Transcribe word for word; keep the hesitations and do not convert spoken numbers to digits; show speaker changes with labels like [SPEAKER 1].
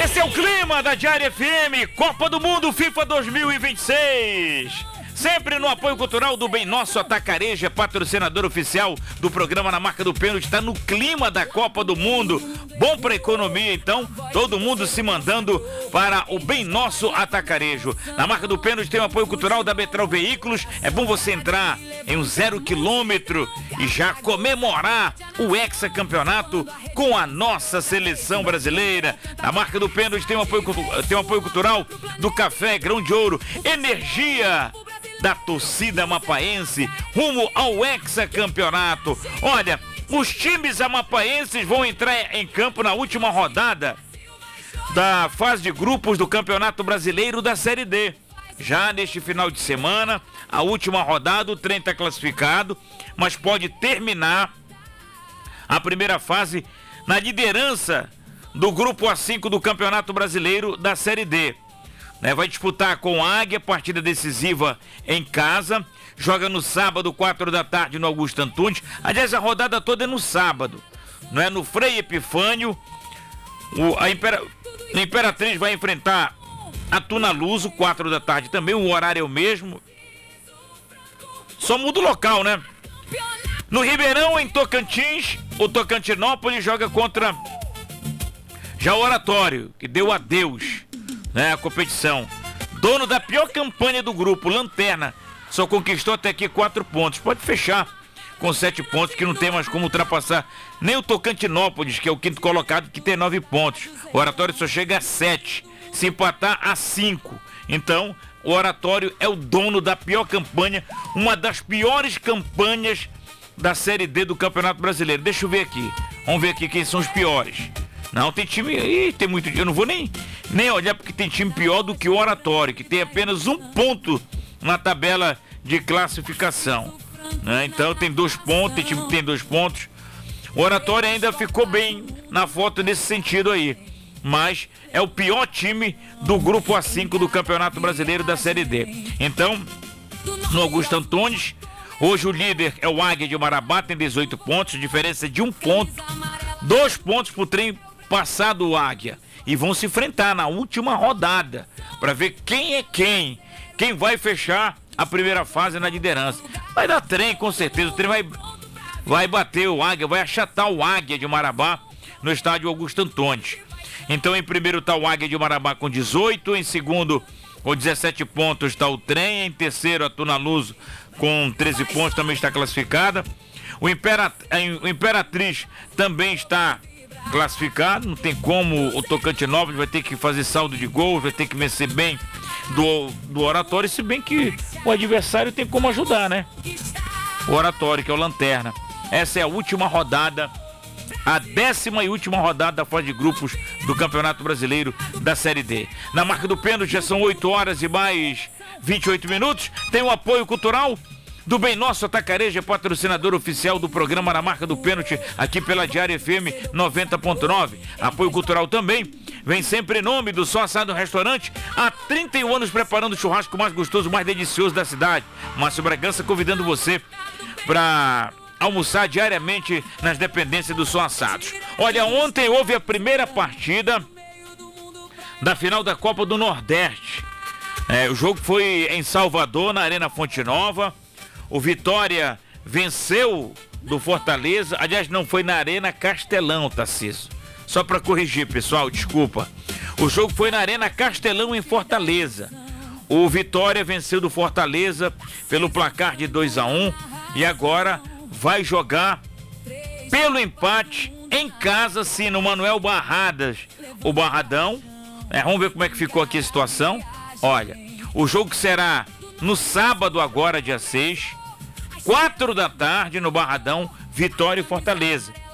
[SPEAKER 1] Esse é o clima da Diária F M, Copa do Mundo FIFA dois mil e vinte e seis. Sempre no apoio cultural do Bem Nosso Atacarejo, patrocinador oficial do programa Na Marca do Pênalti. Está no clima da Copa do Mundo. Bom para a economia, então. Todo mundo se mandando para o Bem Nosso Atacarejo. Na Marca do Pênalti tem o apoio cultural da Betral Veículos. É bom você entrar em um zero quilômetro e já comemorar o hexacampeonato com a nossa seleção brasileira. Na Marca do Pênalti tem o apoio, tem o apoio cultural do Café Grão de Ouro. Energia da torcida amapaense rumo ao hexacampeonato. Olha, os times amapaenses vão entrar em campo na última rodada da fase de grupos do Campeonato Brasileiro da Série D. Já neste final de semana, a última rodada, o trem está classificado, mas pode terminar a primeira fase na liderança do grupo A cinco do Campeonato Brasileiro da Série D. Né, vai disputar com a Águia, partida decisiva em casa. Joga no sábado, quatro da tarde, no Augusto Antunes. Aliás, a rodada toda é no sábado. Não é no Frei Epifânio. O, a, Impera, a Imperatriz vai enfrentar a Tunaluso, quatro da tarde também. O horário é o mesmo. Só muda o local, né? No Ribeirão, em Tocantins, o Tocantinópolis joga contra já o Oratório, que deu adeus, né, a competição. Dono da pior campanha do grupo, Lanterna, só conquistou até aqui quatro pontos. Pode fechar com sete pontos, que não tem mais como ultrapassar nem o Tocantinópolis, que é o quinto colocado, que tem nove pontos. O Oratório só chega a sete, se empatar a cinco. Então, o Oratório é o dono da pior campanha, uma das piores campanhas da Série D do Campeonato Brasileiro. Deixa eu ver aqui, vamos ver aqui quem são os piores. Não, tem time, ih, tem muito, eu não vou nem, nem olhar, porque tem time pior do que o Oratório, que tem apenas um ponto na tabela de classificação, né? Então tem dois pontos, tem time que tem dois pontos. O Oratório ainda ficou bem na foto nesse sentido aí, mas é o pior time do grupo A cinco do Campeonato Brasileiro da Série D. Então, no Augusto Antunes, hoje o líder é o Águia de Marabá, tem dezoito pontos, diferença de um ponto, dois pontos pro trem passado o Águia, e vão se enfrentar na última rodada para ver quem é quem, quem vai fechar a primeira fase na liderança. Vai dar trem, com certeza. O trem vai, vai bater o Águia, vai achatar o Águia de Marabá no estádio Augusto Antunes. Então, em primeiro está o Águia de Marabá com dezoito, em segundo com dezessete pontos está o trem, em terceiro a Tunaluso com treze pontos, também está classificada. O, Impera, o Imperatriz também está classificado, não tem como. O Tocantinópolis vai ter que fazer saldo de gols, vai ter que vencer bem do, do Oratório, se bem que o adversário tem como ajudar, né? O Oratório, que é o Lanterna. Essa é a última rodada, a décima e última rodada da fase de grupos do Campeonato Brasileiro da Série D. Na Marca do Pênalti já são oito horas e mais vinte e oito minutos. Tem o apoio cultural do Bem Nosso Atacarejo, patrocinador oficial do programa Na Marca do Pênalti, aqui pela Diária F M noventa ponto nove. Apoio cultural também vem sempre em nome do Só Assado Restaurante, há trinta e um anos preparando o churrasco mais gostoso, mais delicioso da cidade. Márcio Bragança convidando você para almoçar diariamente nas dependências do Só Assados. Olha, ontem houve a primeira partida da final da Copa do Nordeste. É, o jogo foi em Salvador, na Arena Fonte Nova. O Vitória venceu do Fortaleza. Aliás, não, foi na Arena Castelão, Tarcísio. Só para corrigir, pessoal, desculpa. O jogo foi na Arena Castelão, em Fortaleza. O Vitória venceu do Fortaleza pelo placar de dois a um e agora vai jogar pelo empate em casa, sim, no Manuel Barradas, o Barradão. É, vamos ver como é que ficou aqui a situação. Olha, o jogo será no sábado agora, dia seis, quatro da tarde, no Barradão, Vitória e Fortaleza.